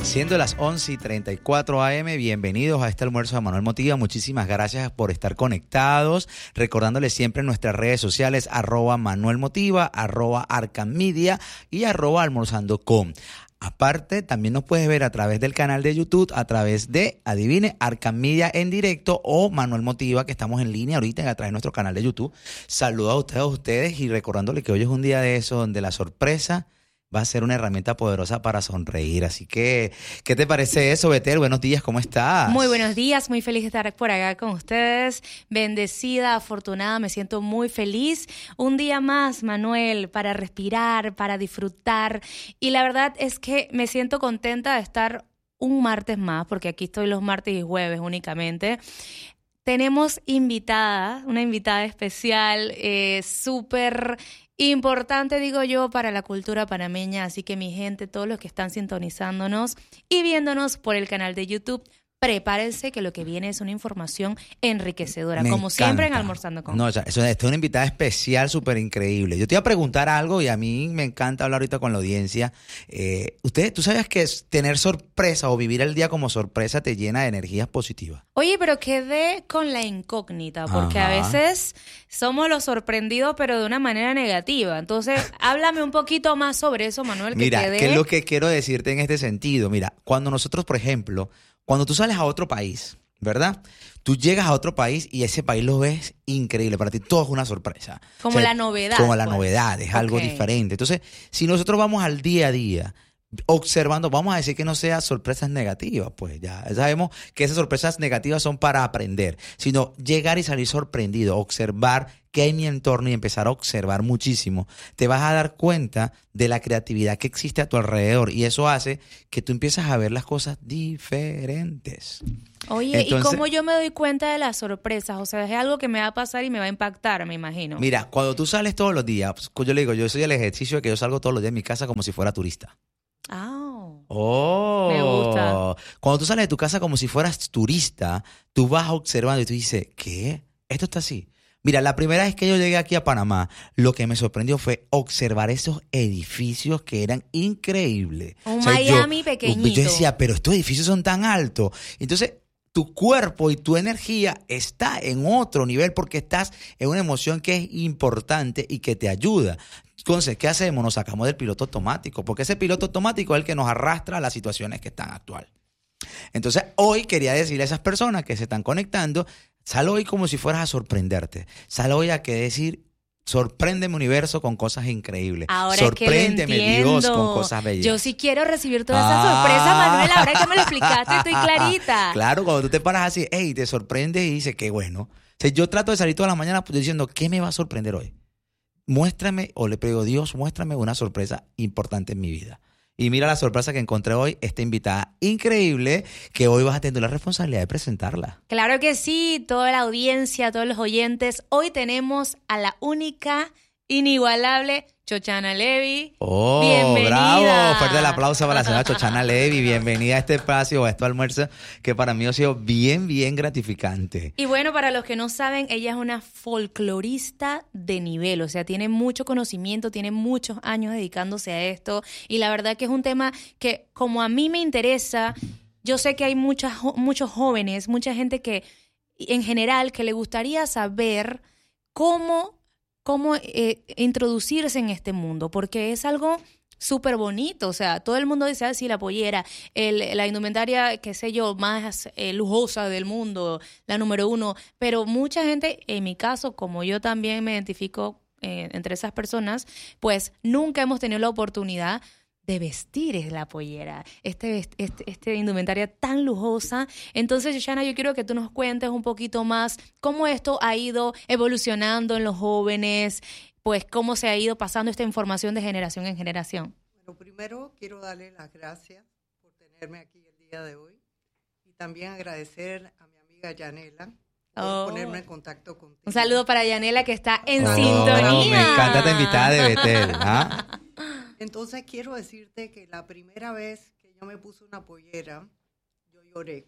Siendo las 11:34 a.m., bienvenidos a este almuerzo de Manuel Motiva. Muchísimas gracias por estar conectados. Recordándoles siempre en nuestras redes sociales, @ManuelMotiva, @ArcanMedia y @almorzando.com. Aparte, también nos puedes ver a través del canal de YouTube, a través de, adivine, Arcan Media en directo o Manuel Motiva, que estamos en línea ahorita a través de nuestro canal de YouTube. Saludos a ustedes y recordándole que hoy es un día de eso donde la sorpresa va a ser una herramienta poderosa para sonreír. Así que, ¿qué te parece eso, Betel? Buenos días, ¿cómo estás? Muy buenos días, muy feliz de estar por acá con ustedes. Bendecida, afortunada, me siento muy feliz. Un día más, Manuel, para respirar, para disfrutar. Y la verdad es que me siento contenta de estar un martes más, porque aquí estoy los martes y jueves únicamente. Tenemos una invitada especial, súper importante, digo yo, para la cultura panameña. Así que mi gente, todos los que están sintonizándonos y viéndonos por el canal de YouTube, prepárense que lo que viene es una información enriquecedora, como siempre en Almorzando con. No, o sea, esta es una invitada especial, súper increíble. Yo te iba a preguntar algo y a mí me encanta hablar ahorita con la audiencia. ¿Tú sabías que tener sorpresa o vivir el día como sorpresa te llena de energías positivas? Oye, pero quedé con la incógnita, porque a veces somos los sorprendidos, pero de una manera negativa. Entonces, háblame un poquito más sobre eso, Manuel. Mira, ¿qué es lo que quiero decirte en este sentido? Mira, cuando nosotros, por ejemplo, cuando tú sales a otro país, ¿verdad? Tú llegas a otro país y ese país lo ves increíble. Para ti todo es una sorpresa. Como la novedad. Como la novedad, es algo diferente. Entonces, si nosotros vamos al día a día observando, vamos a decir que no sean sorpresas negativas, pues ya sabemos que esas sorpresas negativas son para aprender, sino llegar y salir sorprendido, observar qué hay en mi entorno y empezar a observar muchísimo, te vas a dar cuenta de la creatividad que existe a tu alrededor y eso hace que tú empieces a ver las cosas diferentes. Oye, entonces, ¿y cómo yo me doy cuenta de las sorpresas? O sea, es algo que me va a pasar y me va a impactar, me imagino. Mira, cuando tú sales todos los días, pues, yo le digo, yo soy el ejercicio de que yo salgo todos los días de mi casa como si fuera turista. Me gusta. Cuando tú sales de tu casa como si fueras turista, tú vas observando y tú dices, ¿qué? Esto está así. Mira, la primera vez que yo llegué aquí a Panamá, lo que me sorprendió fue observar esos edificios que eran increíbles. Un Miami pequeñito. Yo decía, pero estos edificios son tan altos. Entonces, tu cuerpo y tu energía está en otro nivel porque estás en una emoción que es importante y que te ayuda. Entonces, ¿qué hacemos? Nos sacamos del piloto automático, porque ese piloto automático es el que nos arrastra a las situaciones que están actuales. Entonces, hoy quería decirle a esas personas que se están conectando, sal hoy como si fueras a sorprenderte. Sal hoy a que decir, sorpréndeme universo con cosas increíbles. Ahora sorpréndeme que Dios con cosas bellas. Yo sí quiero recibir toda esa sorpresa, Manuel. Ahora que me lo explicaste, estoy clarita. Claro, cuando tú te paras así, te sorprendes y dices, qué bueno. O sea, yo trato de salir todas las mañanas diciendo, ¿qué me va a sorprender hoy? Muéstrame, o le digo, Dios, muéstrame una sorpresa importante en mi vida. Y mira la sorpresa que encontré hoy, esta invitada increíble, que hoy vas a tener la responsabilidad de presentarla. Claro que sí, toda la audiencia, todos los oyentes. Hoy tenemos a la única, inigualable Chochana Levy. Bienvenida. ¡Bravo! Fuerte el aplauso para la señora Chochana Levy. Bienvenida a este espacio, a este almuerzo, que para mí ha sido bien, bien gratificante. Y bueno, para los que no saben, ella es una folclorista de nivel. O sea, tiene mucho conocimiento, tiene muchos años dedicándose a esto. Y la verdad que es un tema que, como a mí me interesa, yo sé que hay muchos jóvenes, mucha gente que, en general, que le gustaría saber cómo introducirse en este mundo, porque es algo súper bonito. O sea, todo el mundo dice, sí, la pollera, la indumentaria, qué sé yo, más lujosa del mundo, la número 1, pero mucha gente, en mi caso, como yo también me identifico entre esas personas, pues nunca hemos tenido la oportunidad de vestir la pollera, este indumentaria tan lujosa. Entonces, Chochana, yo quiero que tú nos cuentes un poquito más cómo esto ha ido evolucionando en los jóvenes, pues cómo se ha ido pasando esta información de generación en generación. Bueno, primero quiero darle las gracias por tenerme aquí el día de hoy y también agradecer a mi amiga Yanela por ponerme en contacto contigo. Un saludo para Yanela, que está en sintonía. Me encanta esta invitada de Betel. Entonces quiero decirte que la primera vez que yo me puse una pollera, yo lloré.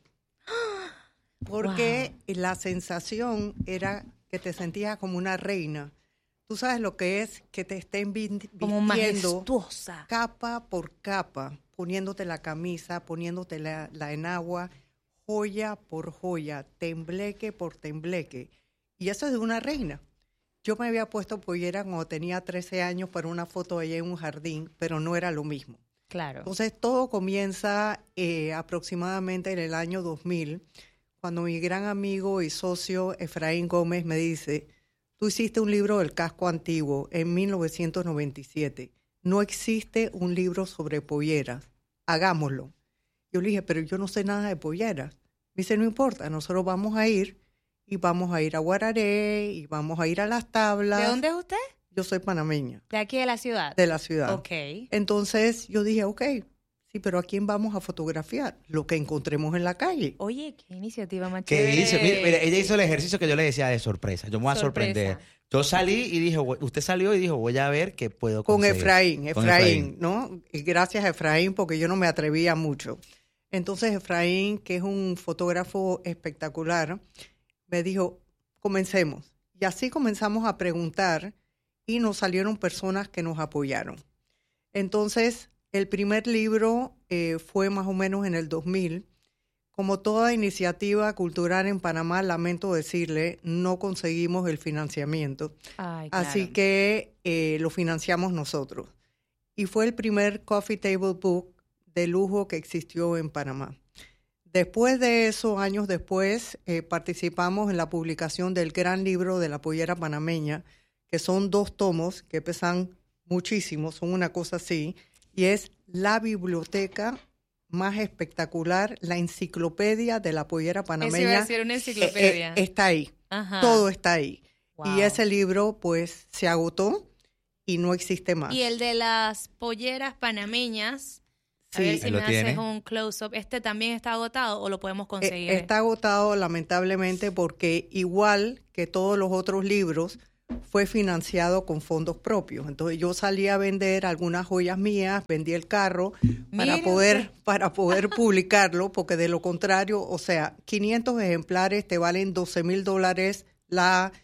Porque la sensación era que te sentías como una reina. Tú sabes lo que es que te estén como vistiendo majestuosa, capa por capa, poniéndote la camisa, poniéndote la enagua, joya por joya, tembleque por tembleque. Y eso es de una reina. Yo me había puesto pollera cuando tenía 13 años para una foto allá en un jardín, pero no era lo mismo. claro. Entonces todo comienza aproximadamente en el año 2000, cuando mi gran amigo y socio Efraín Gómez me dice: tú hiciste un libro del casco antiguo en 1997. No existe un libro sobre polleras. Hagámoslo. Yo le dije, pero yo no sé nada de polleras. Me dice, no importa, nosotros vamos a ir a Guararé y vamos a ir a las tablas. ¿De dónde es usted? Yo soy panameña. ¿De aquí de la ciudad? De la ciudad. Ok. Entonces yo dije, ok, sí, pero ¿a quién vamos a fotografiar? Lo que encontremos en la calle. Oye, qué iniciativa más ¿Qué chévere. hizo? Mira, ella hizo el ejercicio que yo le decía de sorpresa. Yo me voy a sorprender. Yo salí y dije, usted salió y dijo, voy a ver qué puedo conseguir. Con Efraín, ¿no? Y gracias a Efraín, porque yo no me atrevía mucho. Entonces Efraín, que es un fotógrafo espectacular, me dijo, comencemos. Y así comenzamos a preguntar y nos salieron personas que nos apoyaron. Entonces, el primer libro fue más o menos en el 2000. Como toda iniciativa cultural en Panamá, lamento decirle, no conseguimos el financiamiento. Ay, claro. Así que lo financiamos nosotros. Y fue el primer coffee table book de lujo que existió en Panamá. Después de eso, años después, participamos en la publicación del gran libro de la pollera panameña, que son 2 tomos que pesan muchísimo, son una cosa así, y es la biblioteca más espectacular, la enciclopedia de la pollera panameña. Eso iba a ser una enciclopedia. Está ahí, Ajá. todo está ahí. Wow. Y ese libro, pues, se agotó y no existe más. Y el de las polleras panameñas, a Sí. ver si Ahí me lo haces tiene. un close-up. ¿Este también está agotado o lo podemos conseguir? Está agotado, lamentablemente, porque igual que todos los otros libros, fue financiado con fondos propios. Entonces yo salí a vender algunas joyas mías, vendí el carro para poder publicarlo, porque de lo contrario, o sea, 500 ejemplares te valen $12,000 la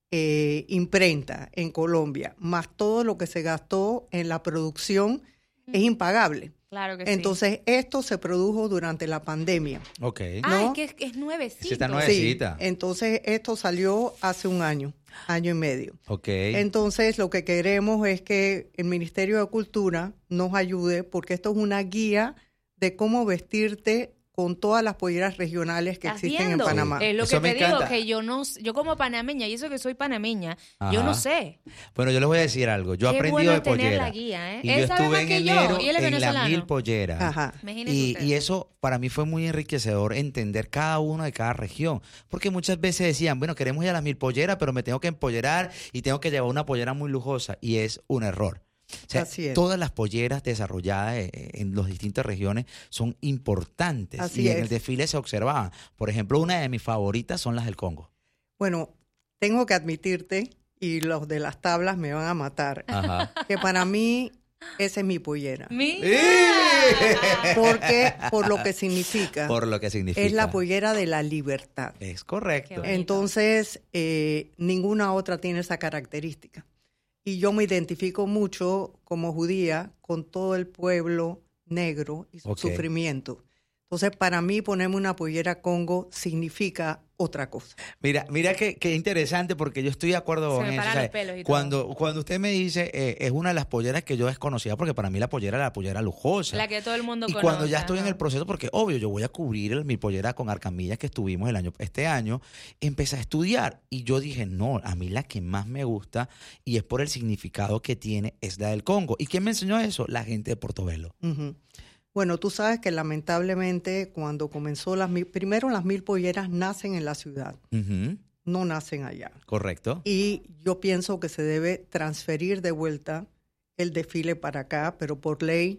imprenta en Colombia, más todo lo que se gastó en la producción es impagable. Claro que Entonces, esto se produjo durante la pandemia. Ok. sí. ¿no? Es que es nuevecito. Sí, está nuevecita. Sí, entonces esto salió hace un año y medio. Ok. Entonces, lo que queremos es que el Ministerio de Cultura nos ayude, porque esto es una guía de cómo vestirte con todas las polleras regionales que ¿Estás existen viendo? en Panamá. Es lo Eso que me te digo, encanta. que yo como panameña, y eso que soy panameña, yo Ajá. no sé. Bueno, yo les voy a decir algo. Yo he Qué aprendido bueno de tener pollera. la guía, ¿eh? Y yo Él sabe estuve más en que yo, enero y él es en la venezolano. 1000 polleras. Ajá. Imagínese usted. Y eso para mí fue muy enriquecedor, entender cada uno de cada región. Porque muchas veces decían, bueno, queremos ir a las 1000 polleras, pero me tengo que empollerar y tengo que llevar una pollera muy lujosa. Y es un error. O sea, Así es. todas las polleras desarrolladas en las distintas regiones son importantes. Así y en es. el desfile se observaban. Por ejemplo, una de mis favoritas son las del Congo. Bueno, tengo que admitirte, y los de las tablas me van a matar, Ajá. que para mí esa es mi pollera. Mira. Porque, por lo que significa, Por lo que significa. es la pollera de la libertad. Es correcto. Qué bonito. Entonces, ninguna otra tiene esa característica. Y yo me identifico mucho como judía con todo el pueblo negro y su Ok. sufrimiento. Entonces, para mí, ponerme una pollera Congo significa otra cosa. Mira qué interesante, porque yo estoy de acuerdo Se con me eso. paran ¿sabes? los pelos y Cuando usted me dice, es una de las polleras que yo desconocía, porque para mí la pollera era la pollera lujosa. La que todo el mundo Y conoce. cuando ya estoy en ajá. el proceso, porque obvio, yo voy a cubrir mi pollera con Arcamillas que estuvimos este año, empecé a estudiar y yo dije, no, a mí la que más me gusta y es por el significado que tiene es la del Congo. ¿Y quién me enseñó eso? La gente de Portobelo. Ujú. Bueno, tú sabes que lamentablemente cuando comenzó primero las 1000 polleras nacen en la ciudad, Ujú, no nacen allá. correcto. Y yo pienso que se debe transferir de vuelta el desfile para acá, pero por ley